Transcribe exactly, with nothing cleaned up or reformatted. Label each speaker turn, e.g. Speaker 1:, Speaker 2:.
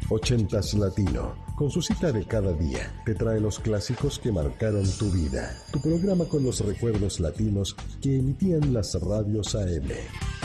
Speaker 1: Ochentas Latino, con su cita de cada día, te trae los clásicos que marcaron tu vida. Tu programa con los recuerdos latinos que emitían las radios A M.